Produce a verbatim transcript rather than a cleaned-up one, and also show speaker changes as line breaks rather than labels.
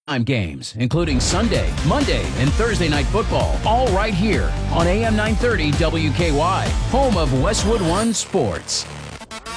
Time games, including Sunday, Monday, and Thursday night football, all right here on A M nine thirty W K Y, home of Westwood One Sports.